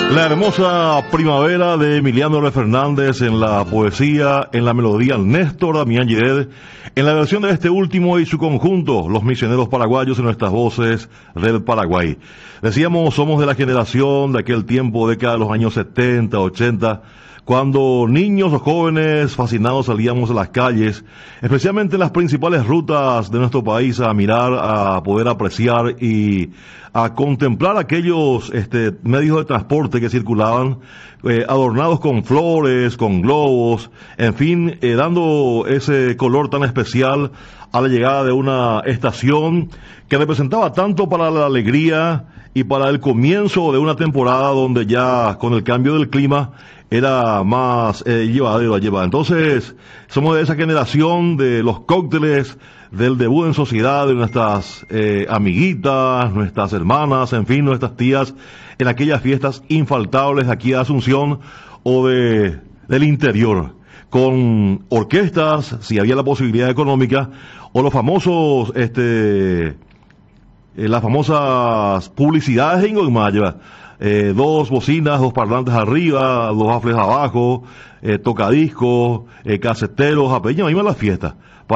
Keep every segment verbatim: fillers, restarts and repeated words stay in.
La hermosa primavera de Emiliano R. Fernández en la poesía, en la melodía Néstor Damián Gired, en la versión de este último y su conjunto, Los Misioneros Paraguayos en nuestras voces del Paraguay. Decíamos, somos de la generación de aquel tiempo, década de los años setenta, ochenta, cuando niños o jóvenes fascinados salíamos a las calles, especialmente en las principales rutas de nuestro país, a mirar, a poder apreciar y a contemplar aquellos este, medios de transporte que circulaban, eh, adornados con flores, con globos, en fin, eh, dando ese color tan especial a la llegada de una estación que representaba tanto para la alegría y para el comienzo de una temporada donde ya con el cambio del clima era más eh, llevadero a llevar. Entonces, somos de esa generación de los cócteles, del debut en sociedad de nuestras eh, amiguitas, nuestras hermanas, en fin, nuestras tías, en aquellas fiestas infaltables de aquí de Asunción o de del interior, con orquestas, si había la posibilidad económica, o los famosos, este, eh, las famosas publicidades en Ingolmaya. Eh, dos bocinas, dos parlantes arriba, dos bafles abajo, eh, tocadiscos, eh, caseteros, apeña, iban las fiestas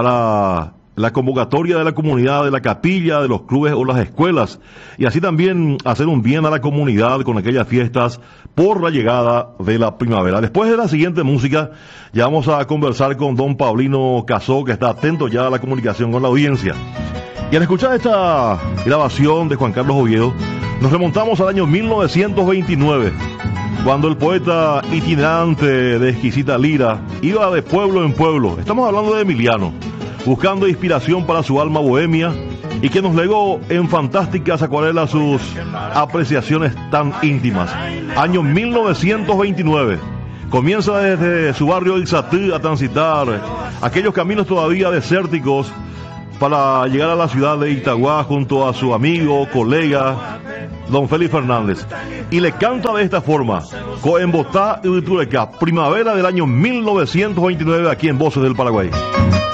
para la convocatoria de la comunidad, de la capilla, de los clubes o las escuelas, y así también hacer un bien a la comunidad con aquellas fiestas por la llegada de la primavera. Después de la siguiente música, ya vamos a conversar con don Paulino Casó, que está atento ya a la comunicación con la audiencia. Y al escuchar esta grabación de Juan Carlos Oviedo, nos remontamos al año mil novecientos veintinueve, cuando el poeta itinerante de exquisita lira iba de pueblo en pueblo, estamos hablando de Emiliano, buscando inspiración para su alma bohemia, y que nos legó en fantásticas acuarelas sus apreciaciones tan íntimas. Año mil novecientos veintinueve. Comienza desde su barrio Ixatí a transitar aquellos caminos todavía desérticos para llegar a la ciudad de Itagua junto a su amigo, colega, don Félix Fernández. Y le canta de esta forma, Coembotá y Vitureca, primavera del año mil novecientos veintinueve, aquí en Voces del Paraguay.